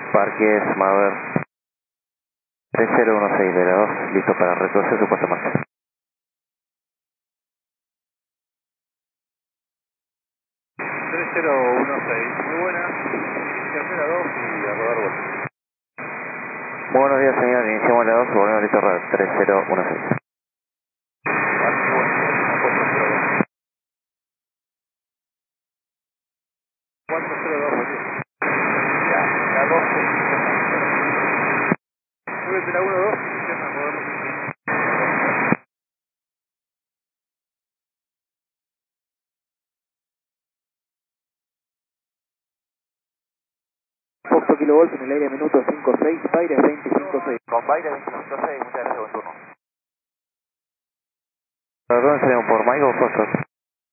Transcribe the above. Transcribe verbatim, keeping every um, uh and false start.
Parque Smaver tres cero uno seis de la dos, listo para reconocer su puesta en marcha. tres cero uno seis, muy buena. Iniciación a dos y a rodar vuelta. Muy buenos días, señor. Iniciamos la dos, volvemos listo para tres cero uno seis. cuatro cero dos, ya, la dos. Súbete la uno dos, iniciación a rodar vuelta. Foxo kilovolt en el aire minuto cinco seis, Baires veinticinco seis. Con Baires veinticinco seis, muchas gracias, buen turno. ¿Por dónde salimos? ¿Por Maigo o Foxtrot?